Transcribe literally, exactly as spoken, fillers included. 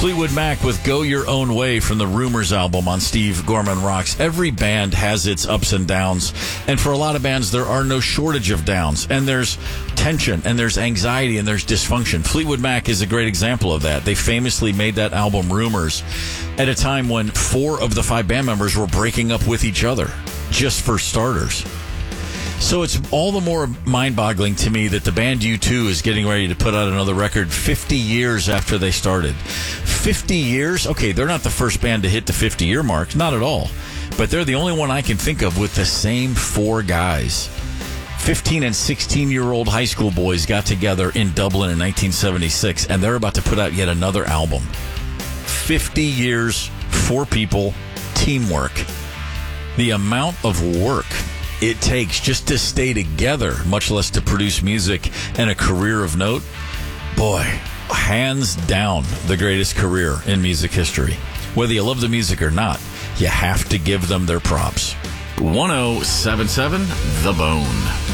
Fleetwood Mac with Go Your Own Way from the Rumors album on Steve Gorman Rocks. Every band has its ups and downs, and for a lot of bands, there are no shortage of downs, and there's tension, and there's anxiety, and there's dysfunction. Fleetwood Mac is a great example of that. They famously made that album Rumors at a time when four of the five band members were breaking up with each other, just for starters. So it's all the more mind-boggling to me that the band U two is getting ready to put out another record fifty years after they started. fifty years? Okay, they're not the first band to hit the fifty-year mark. Not at all. But they're the only one I can think of with the same four guys. fifteen and sixteen-year-old high school boys got together in Dublin in nineteen seventy-six, and they're about to put out yet another album. fifty years, four people, teamwork. The amount of work it takes just to stay together, much less to produce music and a career of note, boy, hands down the greatest career in music history. Whether you love the music or not, you have to give them their props. ten seventy-seven The Bone.